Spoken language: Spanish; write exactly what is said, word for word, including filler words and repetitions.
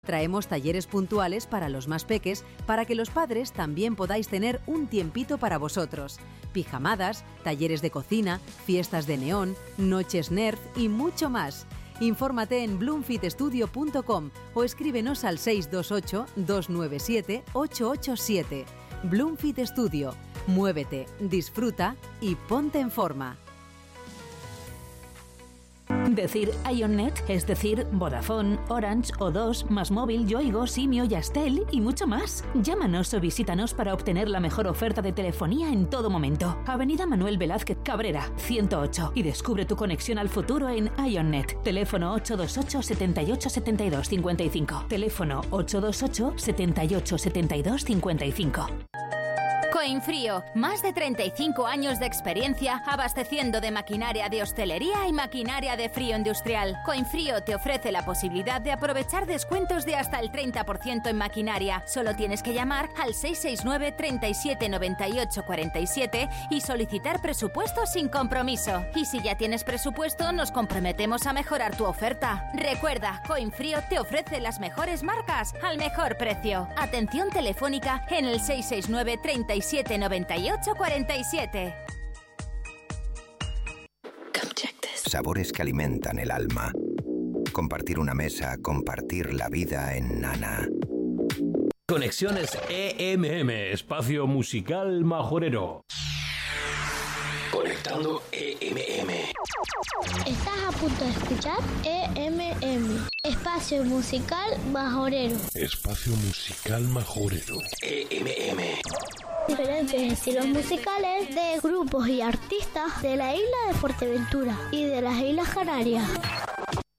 Traemos talleres puntuales para los más peques, para que los padres también podáis tener un tiempito para vosotros. Pijamadas, talleres de cocina, fiestas de neón, noches nerd y mucho más. Infórmate en bloomfit studio punto com o escríbenos al seis dos ocho, dos nueve siete, ocho ocho siete. Bloomfit Studio. Muévete, disfruta y ponte en forma. Decir IONNET es decir Vodafone, Orange, O dos, Más Móvil, Yoigo, Simio, Yastel y mucho más. Llámanos o visítanos para obtener la mejor oferta de telefonía en todo momento. Avenida Manuel Velázquez Cabrera, ciento ocho, y descubre tu conexión al futuro en IONNET. Teléfono ocho dos ocho, siete ocho, siete dos cinco cinco. Teléfono ocho dos ocho, siete ocho, siete dos cinco cinco. Coinfrío, más de treinta y cinco años de experiencia abasteciendo de maquinaria de hostelería y maquinaria de frío industrial. Coinfrío te ofrece la posibilidad de aprovechar descuentos de hasta el treinta por ciento en maquinaria. Solo tienes que llamar al seis seis nueve, treinta y siete, noventa y ocho, cuarenta y siete y solicitar presupuesto sin compromiso. Y si ya tienes presupuesto, nos comprometemos a mejorar tu oferta. Recuerda, Coinfrío te ofrece las mejores marcas al mejor precio. Atención telefónica en el seis seis nueve, treinta y siete, noventa y ocho, cuarenta y siete. Sabores que alimentan el alma. Compartir una mesa, compartir la vida en Nana. Conexiones E M M, espacio musical majorero. Conectando E M M. Estás a punto de escuchar E M M, espacio musical majorero. Espacio musical majorero. E M M. Diferentes estilos musicales de grupos y artistas de la isla de Fuerteventura y de las Islas Canarias.